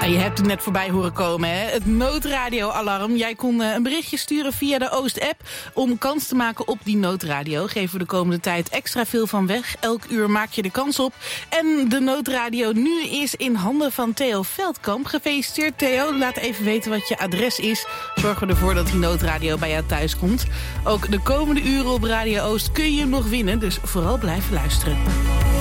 Je hebt het net voorbij horen komen, hè? Het noodradioalarm. Jij kon een berichtje sturen via de Oost-app om kans te maken op die noodradio. Geven we de komende tijd extra veel van weg. Elk uur maak je de kans op. En de noodradio nu is in handen van Theo Veldkamp. Gefeliciteerd, Theo. Laat even weten wat je adres is. Zorgen we ervoor dat die noodradio bij jou thuis komt. Ook de komende uren op Radio Oost kun je hem nog winnen, dus vooral blijven luisteren.